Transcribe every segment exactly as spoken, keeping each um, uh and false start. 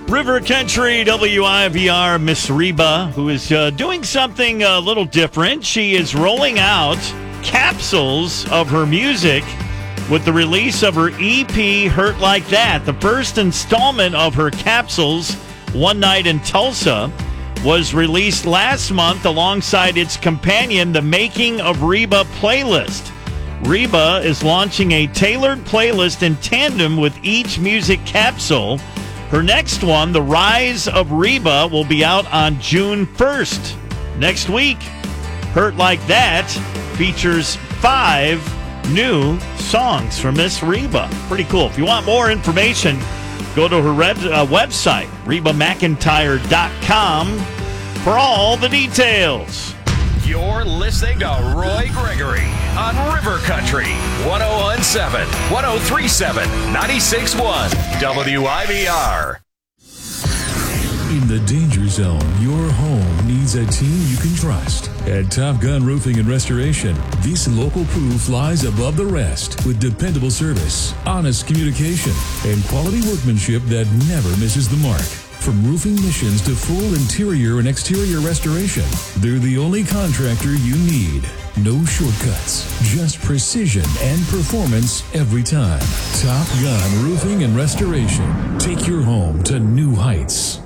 River Country, W I V R, Miss Reba, who is uh, doing something a little different. She is rolling out capsules of her music with the release of her E P, Hurt Like That. The first installment of her capsules, One Night in Tulsa, was released last month alongside its companion, the Making of Reba playlist. Reba is launching a tailored playlist in tandem with each music capsule. Her next one, The Rise of Reba, will be out on June first. Next week, Hurt Like That features five new songs from Miss Reba. Pretty cool. If you want more information, go to her red, uh, website, reba mcintyre dot com, for all the details. You're listening to Roy Gregory on River Country, one oh one point seven, one oh three point seven, ninety-six point one, W I V R. In the danger zone, your home needs a team you can trust. At Top Gun Roofing and Restoration, this local crew flies above the rest with dependable service, honest communication, and quality workmanship that never misses the mark. From roofing missions to full interior and exterior restoration, they're the only contractor you need. No shortcuts, just precision and performance every time. Top Gun Roofing and Restoration. Take your home to new heights.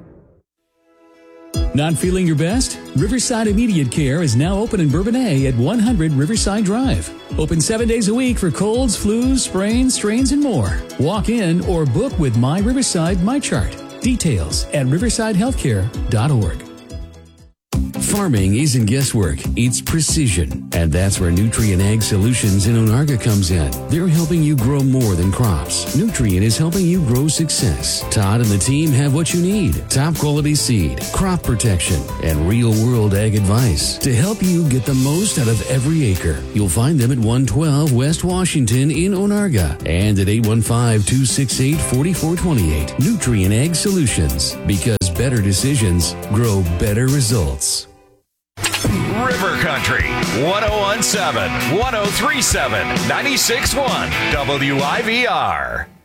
Not feeling your best? Riverside Immediate Care is now open in Bourbonnais at one hundred Riverside Drive. Open seven days a week for colds, flus, sprains, strains, and more. Walk in or book with My Riverside MyChart. Details at riverside healthcare dot org. Farming isn't guesswork, it's precision. And that's where Nutrient Ag Solutions in Onarga comes in. They're helping you grow more than crops. Nutrient is helping you grow success. Todd and the team have what you need. Top quality seed, crop protection, and real-world ag advice to help you get the most out of every acre. You'll find them at one twelve West Washington in Onarga and at eight one five, two six eight, four four two eight. Nutrient Ag Solutions, because better decisions grow better results. River Country, one oh one point seven, one oh three point seven, ninety-six point one, W I V R.